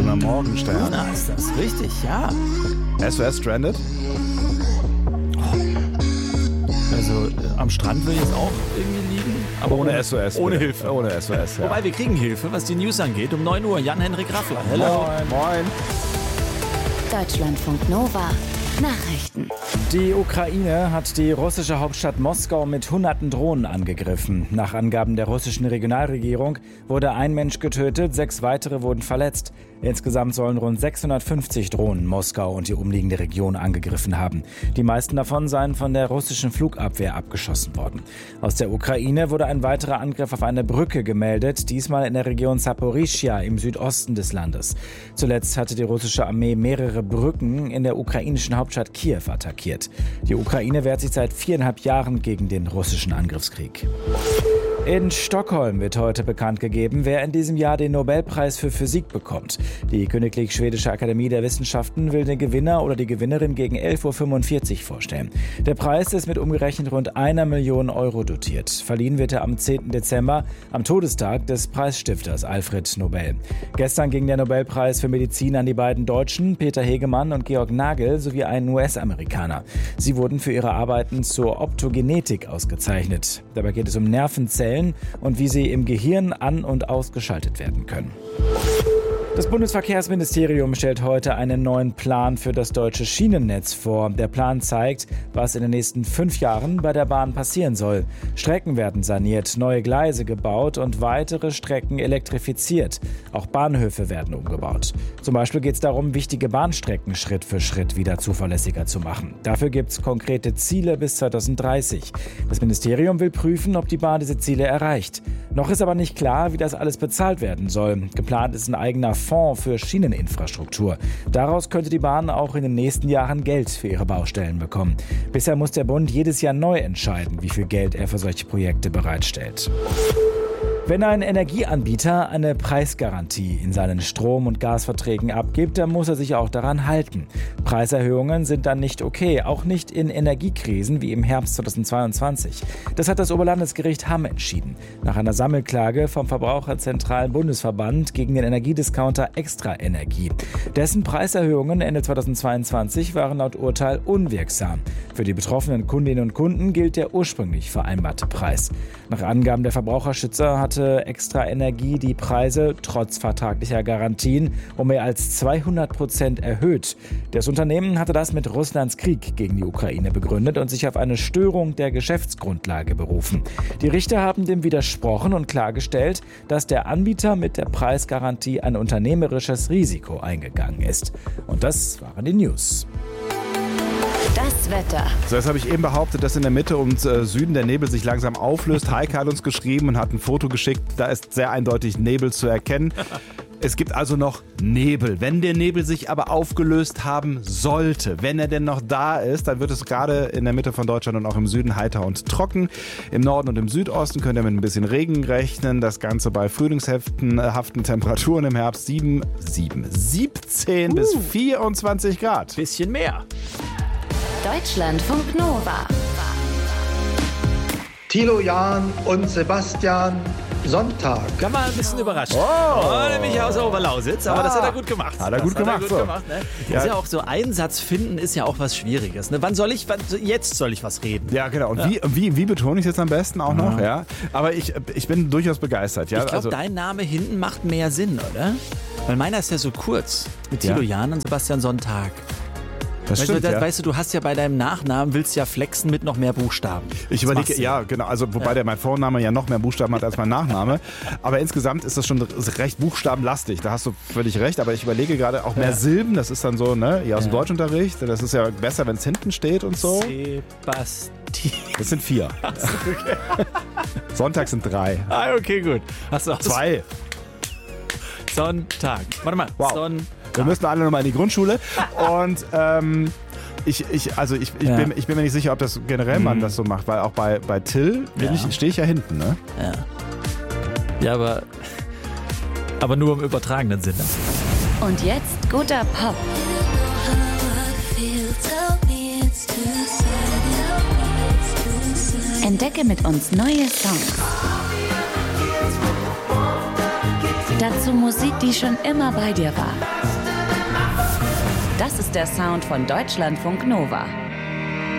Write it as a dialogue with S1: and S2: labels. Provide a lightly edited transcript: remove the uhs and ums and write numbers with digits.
S1: Dana Morgenstern.
S2: Na, ist das richtig, ja.
S1: SOS Stranded?
S2: Also am Strand will ich jetzt auch irgendwie liegen. Aber
S1: ohne SOS.
S2: Ohne Hilfe.
S1: Ohne SOS, ja.
S2: Wobei, wir kriegen Hilfe, was die News angeht. Um 9 Uhr, Jan-Henrik Raffler. Hello.
S1: Moin.
S3: Deutschlandfunk Nova. Nachrichten.
S4: Die Ukraine hat die russische Hauptstadt Moskau mit hunderten Drohnen angegriffen. Nach Angaben der russischen Regionalregierung wurde ein Mensch getötet, 6 weitere wurden verletzt. Insgesamt sollen rund 650 Drohnen Moskau und die umliegende Region angegriffen haben. Die meisten davon seien von der russischen Flugabwehr abgeschossen worden. Aus der Ukraine wurde ein weiterer Angriff auf eine Brücke gemeldet, diesmal in der Region Saporischschja im Südosten des Landes. Zuletzt hatte die russische Armee mehrere Brücken in der ukrainischen Hauptstadt Kiew attackiert. Die Ukraine wehrt sich seit 4,5 Jahren gegen den russischen Angriffskrieg. In Stockholm wird heute bekannt gegeben, wer in diesem Jahr den Nobelpreis für Physik bekommt. Die Königlich Schwedische Akademie der Wissenschaften will den Gewinner oder die Gewinnerin gegen 11.45 Uhr vorstellen. Der Preis ist mit umgerechnet rund 1 Million Euro dotiert. Verliehen wird er am 10. Dezember, am Todestag des Preisstifters Alfred Nobel. Gestern ging der Nobelpreis für Medizin an die beiden Deutschen, Peter Hegemann und Georg Nagel, sowie einen US-Amerikaner. Sie wurden für ihre Arbeiten zur Optogenetik ausgezeichnet. Dabei geht es um Nervenzellen und wie sie im Gehirn an- und ausgeschaltet werden können. Das Bundesverkehrsministerium stellt heute einen neuen Plan für das deutsche Schienennetz vor. Der Plan zeigt, was in den nächsten 5 Jahren bei der Bahn passieren soll. Strecken werden saniert, neue Gleise gebaut und weitere Strecken elektrifiziert. Auch Bahnhöfe werden umgebaut. Zum Beispiel geht es darum, wichtige Bahnstrecken Schritt für Schritt wieder zuverlässiger zu machen. Dafür gibt es konkrete Ziele bis 2030. Das Ministerium will prüfen, ob die Bahn diese Ziele erreicht. Noch ist aber nicht klar, wie das alles bezahlt werden soll. Geplant ist ein eigener Fonds für Schieneninfrastruktur. Daraus könnte die Bahn auch in den nächsten Jahren Geld für ihre Baustellen bekommen. Bisher muss der Bund jedes Jahr neu entscheiden, wie viel Geld er für solche Projekte bereitstellt. Wenn ein Energieanbieter eine Preisgarantie in seinen Strom- und Gasverträgen abgibt, dann muss er sich auch daran halten. Preiserhöhungen sind dann nicht okay, auch nicht in Energiekrisen wie im Herbst 2022. Das hat das Oberlandesgericht Hamm entschieden. Nach einer Sammelklage vom Verbraucherzentralen Bundesverband gegen den Energiediscounter Extra Energie. Dessen Preiserhöhungen Ende 2022 waren laut Urteil unwirksam. Für die betroffenen Kundinnen und Kunden gilt der ursprünglich vereinbarte Preis. Nach Angaben der Verbraucherschützer hatte Extra Energie die Preise trotz vertraglicher Garantien um mehr als 200% erhöht. Das Unternehmen hatte das mit Russlands Krieg gegen die Ukraine begründet und sich auf eine Störung der Geschäftsgrundlage berufen. Die Richter haben dem widersprochen und klargestellt, dass der Anbieter mit der Preisgarantie ein unternehmerisches Risiko eingegangen ist. Und das waren die News.
S3: Das Wetter.
S1: So, jetzt habe ich eben behauptet, dass in der Mitte und Süden der Nebel sich langsam auflöst. Heike hat uns geschrieben und hat ein Foto geschickt. Da ist sehr eindeutig Nebel zu erkennen. Es gibt also noch Nebel. Wenn der Nebel sich aber aufgelöst haben sollte, wenn er denn noch da ist, dann wird es gerade in der Mitte von Deutschland und auch im Süden heiter und trocken. Im Norden und im Südosten könnt ihr mit ein bisschen Regen rechnen. Das Ganze bei frühlingshaften Temperaturen im Herbst 17 bis 24 Grad.
S2: Bisschen mehr.
S3: Deutschlandfunk Nova.
S5: Thilo Jahn und Sebastian Sonntag.
S2: Kann man ein bisschen überrascht. Nämlich aus der Oberlausitz, aber das hat er gut gemacht.
S1: Hat er gut gemacht.
S2: Ne?
S1: Ja.
S2: Ist ja auch so, Einsatz finden ist ja auch was Schwieriges. Ne? Jetzt soll ich was reden.
S1: Ja, genau. Und wie betone ich es jetzt am besten auch noch? Ja. Aber ich bin durchaus begeistert. Ja?
S2: Ich glaube, dein Name hinten macht mehr Sinn, oder? Weil meiner ist ja so kurz. Mit Thilo Jahn und Sebastian Sonntag.
S1: Das stimmt,
S2: weißt du, hast ja bei deinem Nachnamen, willst ja flexen mit noch mehr Buchstaben.
S1: Ich überlege, ja, genau, also wobei der mein Vorname ja noch mehr Buchstaben hat als mein Nachname. Aber insgesamt ist das schon recht buchstabenlastig, da hast du völlig recht. Aber ich überlege gerade auch mehr Silben, das ist dann so, ne, aus dem Deutschunterricht. Das ist ja besser, wenn es hinten steht und so.
S2: Sebastian.
S1: Das sind 4.
S2: Okay.
S1: Sonntag sind 3.
S2: Ah, okay, gut. Hast du
S1: 2.
S2: Sonntag. Warte mal.
S1: Wow. Wir müssen alle nochmal in die Grundschule. Und ich bin mir nicht sicher, ob das generell man das so macht, weil auch bei Till stehe ich ja hinten, ne?
S2: Ja, aber nur im übertragenen Sinne.
S3: Und jetzt guter Pop. Entdecke mit uns neue Songs. Dazu Musik, die schon immer bei dir war. Das ist der Sound von Deutschlandfunk Nova.